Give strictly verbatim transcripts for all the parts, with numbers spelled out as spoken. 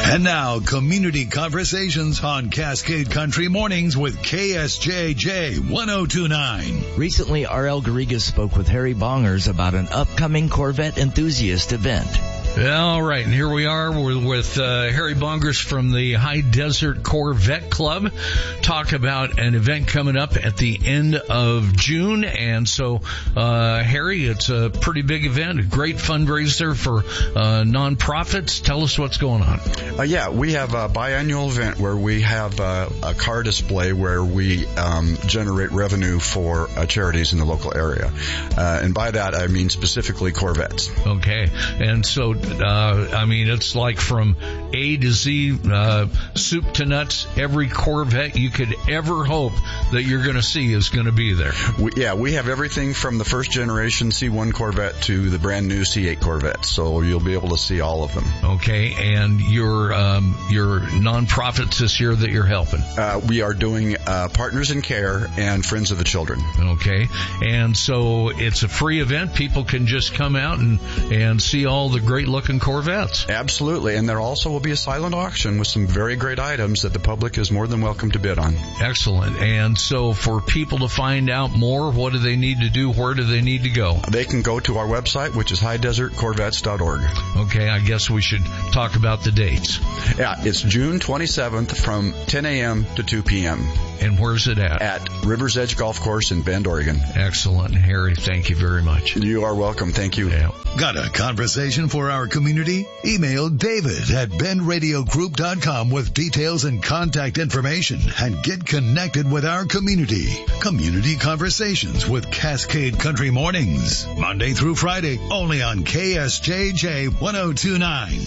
And now, Community Conversations on Cascade Country Mornings with K S J J one oh two nine. Recently, R L Garriga spoke with Harry Bongers about an upcoming Corvette enthusiast event. All right, and here we are with, with uh, Harry Bongers from the High Desert Corvette Club. Talk about an event coming up at the end of June. And so, uh, Harry, it's a pretty big event, a great fundraiser for uh, nonprofits. Tell us what's going on. Uh, yeah, we have a biannual event where we have uh, a car display where we um, generate revenue for uh, charities in the local area. Uh, and by that, I mean specifically Corvettes. Okay, and so Uh, I mean, it's like from A to Z, uh, soup to nuts, every Corvette you could ever hope that you're going to see is going to be there. We, yeah, we have everything from the first generation C one Corvette to the brand new C eight Corvettes, so you'll be able to see all of them. Okay, and your um, your nonprofits this year that you're helping? Uh, we are doing uh, Partners in Care and Friends of the Children. Okay, and so it's a free event. People can just come out and, and see all the great looking Corvettes. Absolutely, and there also will be a silent auction with some very great items that the public is more than welcome to bid on. Excellent. And so for people to find out more, what do they need to do? Where do they need to go? They can go to our website, which is high desert corvettes dot org. Okay, I guess we should talk about the dates. Yeah, it's June twenty-seventh from ten a.m. to two p.m. And where's it at? At River's Edge Golf Course in Bend, Oregon. Excellent. Harry, thank you very much. You are welcome. Thank you. Yeah. Got a conversation for our community? Email David at bend radio group dot com with details and contact information and get connected with our community. Community Conversations with Cascade Country Mornings. Monday through Friday, only on K S J J one oh two nine.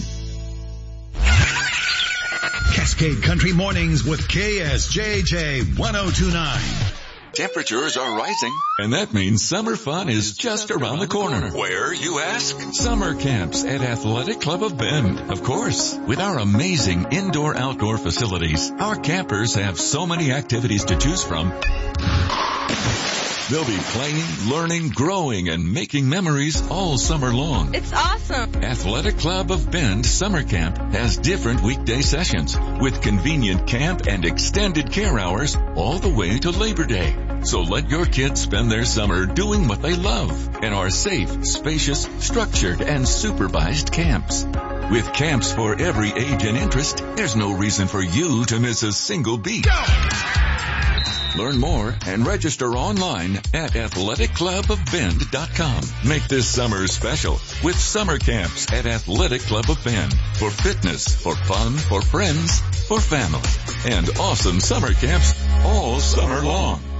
Cascade Country Mornings with K S J J one oh two nine. Temperatures are rising, and that means summer fun is just around the corner. Where, you ask? Summer camps at Athletic Club of Bend. Of course, with our amazing indoor-outdoor facilities, our campers have so many activities to choose from. They'll be playing, learning, growing, and making memories all summer long. It's awesome. Athletic Club of Bend Summer Camp has different weekday sessions with convenient camp and extended care hours all the way to Labor Day. So let your kids spend their summer doing what they love in our safe, spacious, structured, and supervised camps. With camps for every age and interest, there's no reason for you to miss a single beat. Go! Learn more and register online at athletic club of bend dot com. Make this summer special with summer camps at Athletic Club of Bend. For fitness, for fun, for friends, for family. And awesome summer camps all summer long.